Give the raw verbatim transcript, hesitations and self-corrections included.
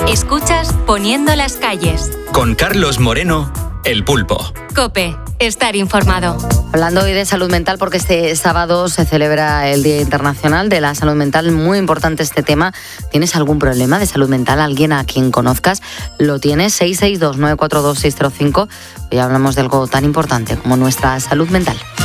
Escuchas Poniendo las calles. Con Carlos Moreno, El Pulpo. COPE, estar informado. Hablando hoy de salud mental, porque este sábado se celebra el Día Internacional de la Salud Mental. Muy importante este tema. ¿Tienes algún problema de salud mental? ¿Alguien a quien conozcas lo tiene? seis seis dos, nueve cuatro dos, seis cero cinco. Hoy hablamos de algo tan importante como nuestra salud mental.